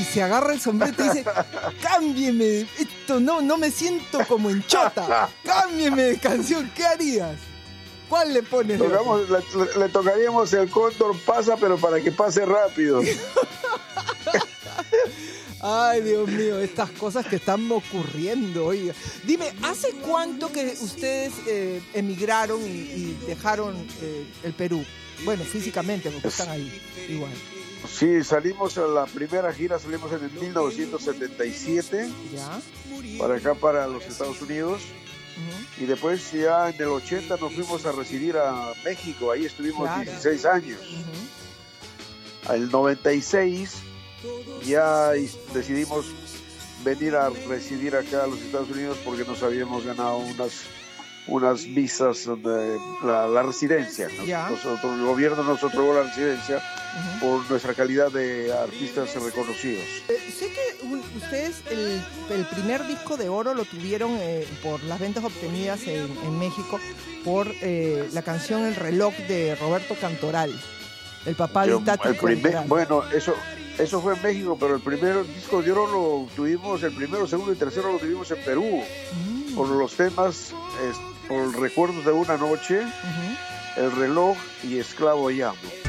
se agarra el sombrero y dice, cámbieme, esto no me siento como en Chota, cámbieme de canción, ¿qué harías? ¿Cuál le pones? Le tocaríamos El Cóndor Pasa, pero para que pase rápido. Ay, Dios mío, estas cosas que están ocurriendo, oiga. Dime, ¿hace cuánto que ustedes emigraron y dejaron el Perú? Bueno, físicamente, porque están ahí, igual. Sí, salimos a la primera gira, salimos en el 1977, ¿Ya? para acá, para los Estados Unidos. Y después ya en el 80 nos fuimos a residir a México, ahí estuvimos 16 años. Al 96 ya decidimos venir a residir acá a los Estados Unidos porque nos habíamos ganado unas visas de la residencia, ¿no? El gobierno nos otorgó la residencia por nuestra calidad de artistas reconocidos. Sé que ustedes el primer disco de oro lo tuvieron por las ventas obtenidas en México por la canción El Reloj de Roberto Cantoral, el papá de Tati Cantoral. Bueno, eso fue en México, pero el primer disco de oro lo tuvimos, el primero, segundo y tercero lo tuvimos en Perú, por los temas, por Recuerdos de una noche, El Reloj y Esclavo Llamo.